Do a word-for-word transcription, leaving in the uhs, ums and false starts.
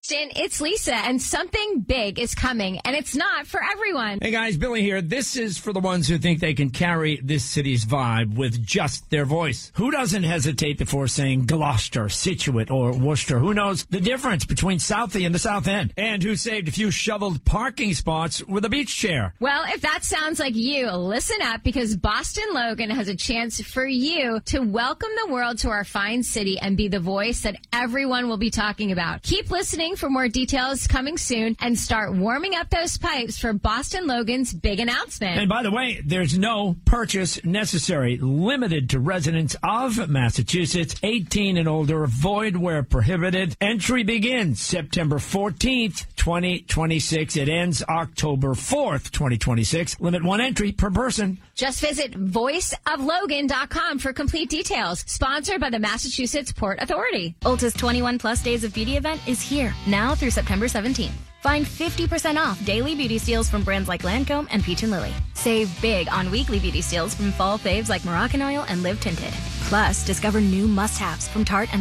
It's Lisa, and something big is coming, and it's not for everyone. Hey guys, Billy here. This is for the ones who think they can carry this city's vibe with just their voice. Who doesn't hesitate before saying Gloucester, Scituate, or Worcester? Who knows the difference between Southie and the South End? And who saved a few shoveled parking spots with a beach chair? Well, if that sounds like you, listen up, because Boston Logan has a chance for you to welcome the world to our fine city and be the voice that everyone will be talking about. Keep listening for more details coming soon, and start warming up those pipes for Boston Logan's big announcement. And by the way, there's no purchase necessary, limited to residents of Massachusetts, eighteen and older, void where prohibited. Entry begins September fourteenth, twenty twenty-six. It ends October fourth, twenty twenty-six. Limit one entry per person. Just visit voice of logan dot com for complete details. Sponsored by the Massachusetts Port Authority. Ulta's twenty-one plus days of beauty event is here, now through September seventeenth. Find fifty percent off daily beauty steals from brands like Lancome and Peach and Lily. Save big on weekly beauty steals from fall faves like Moroccan Oil and Live Tinted. Plus, discover new must-haves from Tarte and